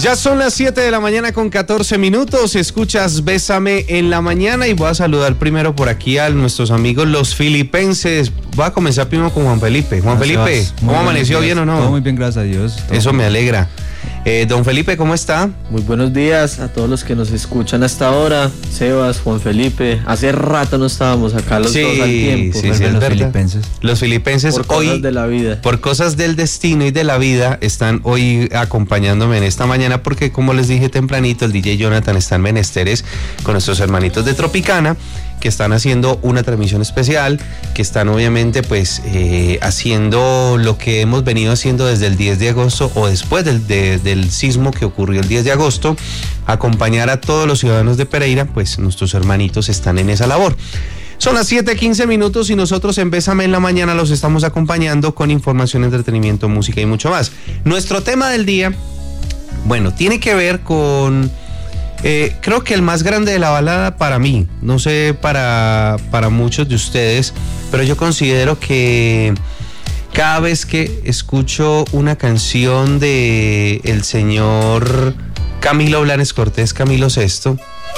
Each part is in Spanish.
Ya son las 7 de la mañana con 14 minutos. Escuchas Bésame en la mañana y voy a saludar primero por aquí a nuestros amigos los filipenses. Voy a comenzar primero con Juan Felipe. Juan Felipe, ¿cómo amaneció? ¿Bien o no? Todo muy bien, gracias a Dios. Eso me alegra. Don Felipe, ¿cómo está? Muy buenos días a todos los que nos escuchan hasta ahora. Sebas, Juan Felipe, hace rato no estábamos acá los dos al tiempo. Sí, los filipenses. Los filipenses por hoy, cosas de la vida. Por cosas del destino y de la vida, están hoy acompañándome en esta mañana porque, como les dije tempranito, el DJ Jonathan está en menesteres con nuestros hermanitos de Tropicana, que están haciendo una transmisión especial, que están obviamente pues haciendo lo que hemos venido haciendo desde el 10 de agosto o después del sismo que ocurrió el 10 de agosto, acompañar a todos los ciudadanos de Pereira, pues nuestros hermanitos están en esa labor. Son las 7:15 minutos y nosotros en Bésame en la mañana los estamos acompañando con información, entretenimiento, música y mucho más. Nuestro tema del día, bueno, tiene que ver con... creo que el más grande de la balada para mí, no sé para muchos de ustedes, pero yo considero que cada vez que escucho una canción de el señor Camilo Blanes Cortés, Camilo VI,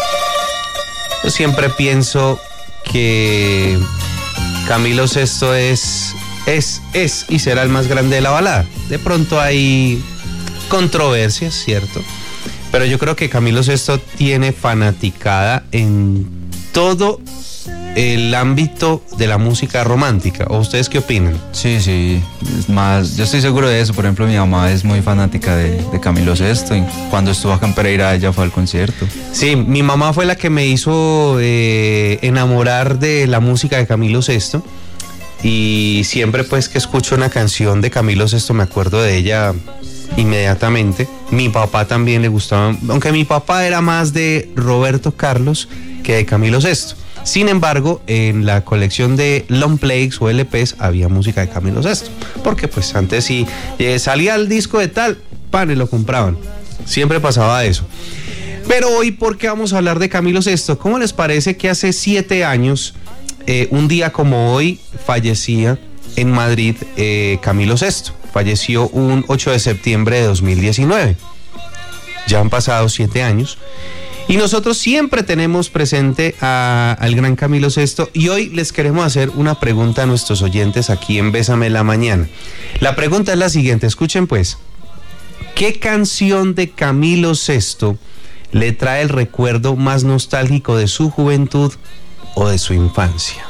yo siempre pienso que Camilo VI es y será el más grande de la balada. De pronto hay controversias, ¿cierto? Pero yo creo que Camilo VI tiene fanaticada en todo el ámbito de la música romántica. ¿O ustedes qué opinan? Sí, es más, yo estoy seguro de eso. Por ejemplo, mi mamá es muy fanática de Camilo VI. Y cuando estuvo acá en Pereira, ella fue al concierto. Sí, mi mamá fue la que me hizo enamorar de la música de Camilo VI. Y siempre pues que escucho una canción de Camilo VI me acuerdo de ella inmediatamente. Mi papá también le gustaba, aunque mi papá era más de Roberto Carlos que de Camilo VI. Sin embargo, en la colección de long plays o LPs había música de Camilo VI, porque pues antes si salía el disco de tal, pan, y lo compraban. Siempre pasaba eso. Pero hoy, ¿por qué vamos a hablar de Camilo VI? ¿Cómo les parece que hace 7 años, un día como hoy, fallecía en Madrid Camilo VI? Falleció un 8 de septiembre de 2019. Ya han pasado 7 años. Y nosotros siempre tenemos presente al gran Camilo VI. Y hoy les queremos hacer una pregunta a nuestros oyentes aquí en Bésame la Mañana. La pregunta es la siguiente, escuchen pues. ¿Qué canción de Camilo VI le trae el recuerdo más nostálgico de su juventud o de su infancia?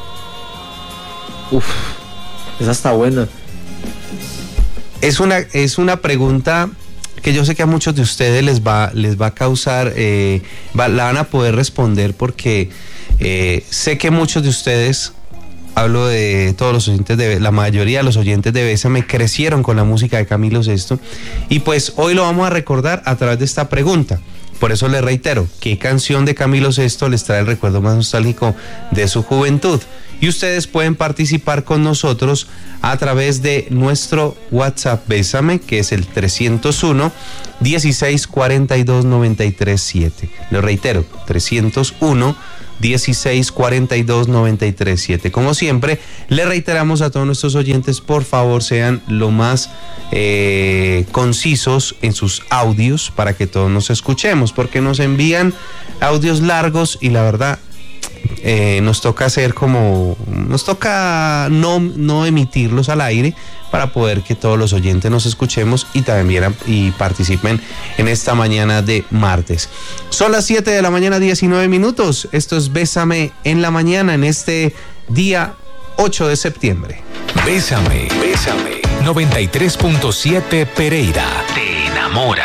Uf, esa está buena. Es una pregunta que yo sé que a muchos de ustedes les va a causar, la van a poder responder porque sé que muchos de ustedes, hablo de todos los oyentes, la mayoría de los oyentes de Bésame crecieron con la música de Camilo VI y pues hoy lo vamos a recordar a través de esta pregunta. Por eso les reitero, ¿qué canción de Camilo VI les trae el recuerdo más nostálgico de su juventud? Y ustedes pueden participar con nosotros a través de nuestro WhatsApp Bésame, que es el 301 16 42 93 7. Lo reitero, 301 16 42 93 7. Como siempre, le reiteramos a todos nuestros oyentes, por favor, sean lo más concisos en sus audios para que todos nos escuchemos, porque nos envían audios largos y la verdad nos toca no emitirlos al aire para poder que todos los oyentes nos escuchemos y también y participen en esta mañana de martes. Son las 7 de la mañana 19 minutos. Esto es Bésame en la mañana en este día 8 de septiembre. Bésame 93.7 Pereira. Te enamora.